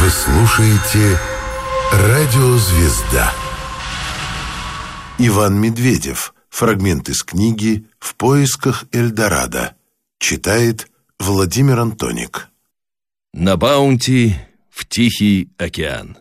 Вы слушаете «Радио Звезда». Иван Медведев. Фрагмент из книги «В поисках Эльдорадо». Читает Владимир Антоник. На Баунти в Тихий океан.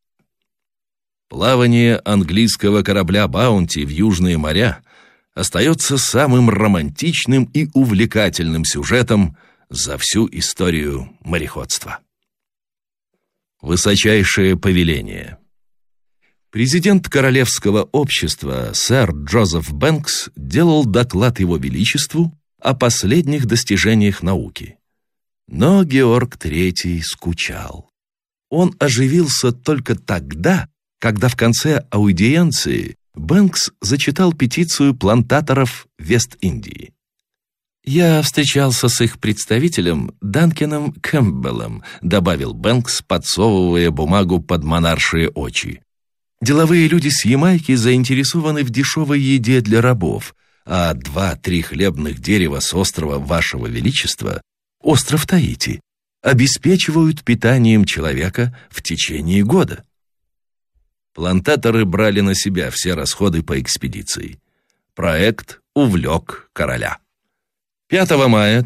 Плавание английского корабля «Баунти» в южные моря остается самым романтичным и увлекательным сюжетом за всю историю мореходства. Высочайшее повеление. Президент Королевского общества сэр Джозеф Бэнкс делал доклад Его Величеству о последних достижениях науки. Но Георг III скучал. Он оживился только тогда, когда в конце аудиенции Бэнкс зачитал петицию плантаторов Вест-Индии. «Я встречался с их представителем Данкином Кэмпбеллом», добавил Бэнкс, подсовывая бумагу под монаршие очи. «Деловые люди с Ямайки заинтересованы в дешевой еде для рабов, а 2-3 хлебных дерева с острова Вашего Величества, остров Таити, обеспечивают питанием человека в течение года». Плантаторы брали на себя все расходы по экспедиции. Проект увлек короля. 5 мая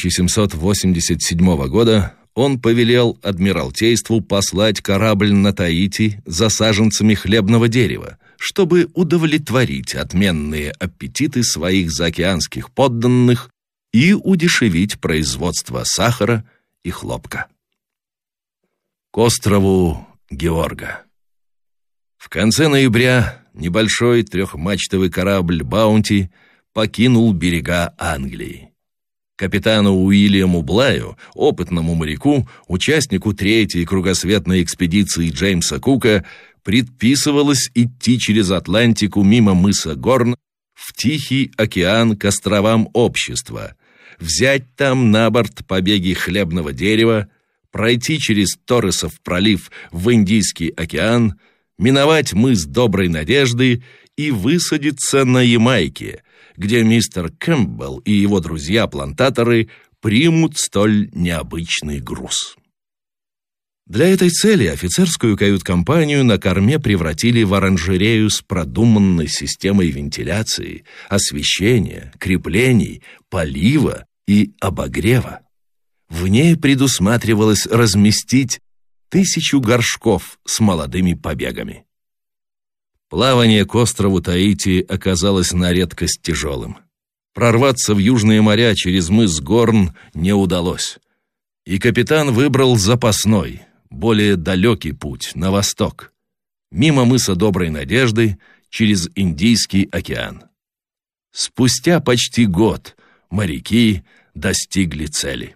1787 года он повелел Адмиралтейству послать корабль на Таити за саженцами хлебного дерева, чтобы удовлетворить отменные аппетиты своих заокеанских подданных и удешевить производство сахара и хлопка. К острову Георга. В конце ноября небольшой трехмачтовый корабль «Баунти» покинул берега Англии. Капитану Уильяму Блаю, опытному моряку, участнику третьей кругосветной экспедиции Джеймса Кука, предписывалось идти через Атлантику мимо мыса Горн в Тихий океан к островам Общества, взять там на борт побеги хлебного дерева, пройти через Торресов пролив в Индийский океан, миновать мыс Доброй Надежды и высадиться на Ямайке, где мистер Кэмпбелл и его друзья-плантаторы примут столь необычный груз. Для этой цели офицерскую кают-компанию на корме превратили в оранжерею с продуманной системой вентиляции, освещения, креплений, полива и обогрева. В ней предусматривалось разместить 1000 горшков с молодыми побегами. Плавание к острову Таити оказалось на редкость тяжелым. Прорваться в южные моря через мыс Горн не удалось. И капитан выбрал запасной, более далекий путь на восток, мимо мыса Доброй Надежды, через Индийский океан. Спустя почти год моряки достигли цели.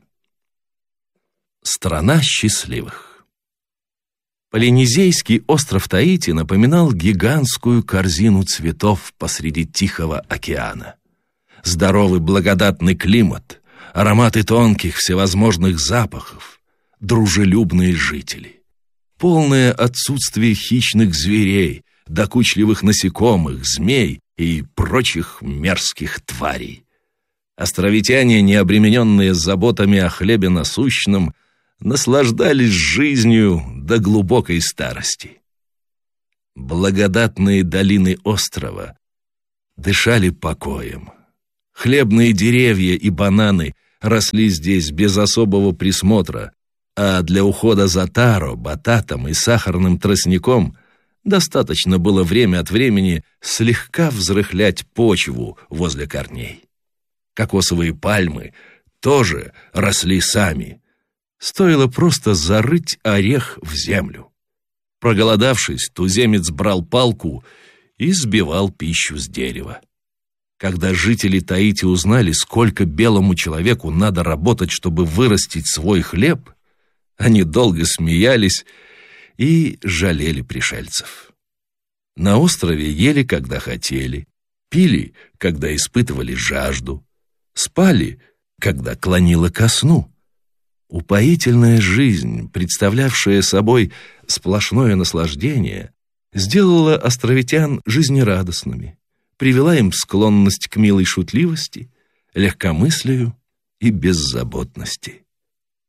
Страна счастливых. Полинезийский остров Таити напоминал гигантскую корзину цветов посреди Тихого океана. Здоровый благодатный климат, ароматы тонких всевозможных запахов, дружелюбные жители. Полное отсутствие хищных зверей, докучливых насекомых, змей и прочих мерзких тварей. Островитяне, не обремененные заботами о хлебе насущном, наслаждались жизнью до глубокой старости. Благодатные долины острова дышали покоем. Хлебные деревья и бананы росли здесь без особого присмотра, а для ухода за таро, бататом и сахарным тростником достаточно было время от времени слегка взрыхлять почву возле корней. Кокосовые пальмы тоже росли сами. Стоило просто зарыть орех в землю. Проголодавшись, туземец брал палку и сбивал пищу с дерева. Когда жители Таити узнали, сколько белому человеку надо работать, чтобы вырастить свой хлеб, они долго смеялись и жалели пришельцев. На острове ели, когда хотели, пили, когда испытывали жажду, спали, когда клонило ко сну. Упоительная жизнь, представлявшая собой сплошное наслаждение, сделала островитян жизнерадостными, привела им склонность к милой шутливости, легкомыслию и беззаботности.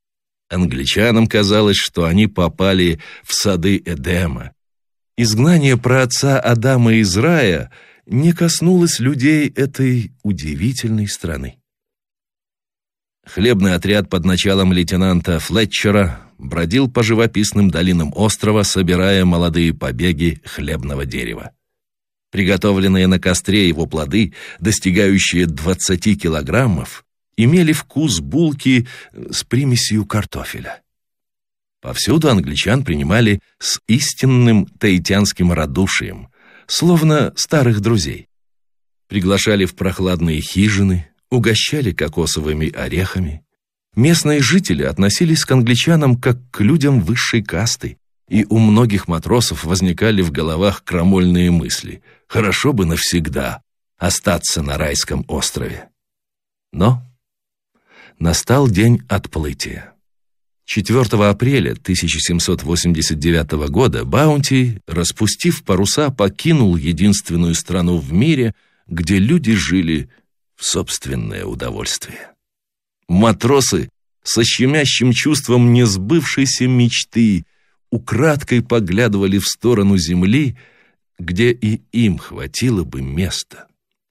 Англичанам казалось, что они попали в сады Эдема. Изгнание праотца Адама из рая не коснулось людей этой удивительной страны. Хлебный отряд под началом лейтенанта Флетчера бродил по живописным долинам острова, собирая молодые побеги хлебного дерева. Приготовленные на костре его плоды, достигающие 20 килограммов, имели вкус булки с примесью картофеля. Повсюду англичан принимали с истинным таитянским радушием, словно старых друзей. Приглашали в прохладные хижины, угощали кокосовыми орехами. Местные жители относились к англичанам как к людям высшей касты, и у многих матросов возникали в головах крамольные мысли: хорошо бы навсегда остаться на райском острове. Но настал день отплытия. 4 апреля 1789 года Баунти, распустив паруса, покинул единственную страну в мире, где люди жили в собственное удовольствие. Матросы со щемящим чувством несбывшейся мечты украдкой поглядывали в сторону земли, где и им хватило бы места.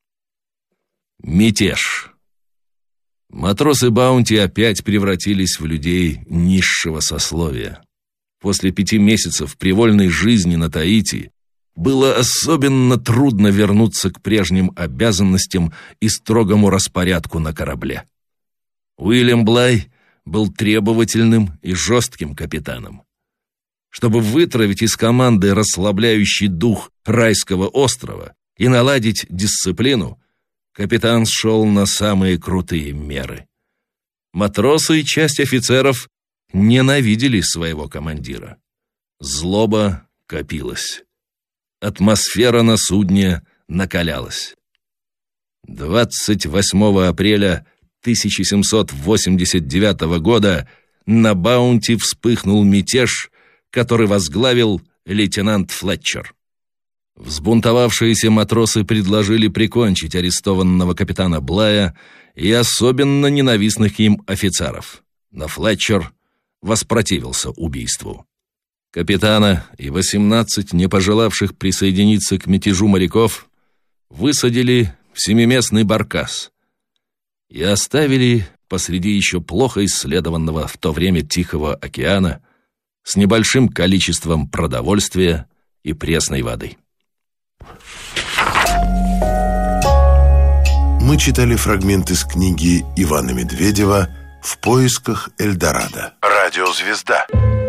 Мятеж. Матросы Баунти опять превратились в людей низшего сословия. После 5 месяцев привольной жизни на Таити было особенно трудно вернуться к прежним обязанностям и строгому распорядку на корабле. Уильям Блай был требовательным и жестким капитаном. Чтобы вытравить из команды расслабляющий дух райского острова и наладить дисциплину, капитан шел на самые крутые меры. Матросы и часть офицеров ненавидели своего командира. Злоба копилась. Атмосфера на судне накалялась. 28 апреля 1789 года на Баунти вспыхнул мятеж, который возглавил лейтенант Флетчер. Взбунтовавшиеся матросы предложили прикончить арестованного капитана Блая и особенно ненавистных им офицеров, но Флетчер воспротивился убийству. Капитана и 18 не пожелавших присоединиться к мятежу моряков высадили в 7-местный баркас и оставили посреди еще плохо исследованного в то время Тихого океана с небольшим количеством продовольствия и пресной воды. Мы читали фрагмент из книги Ивана Медведева «В поисках Эльдорадо». Радиозвезда.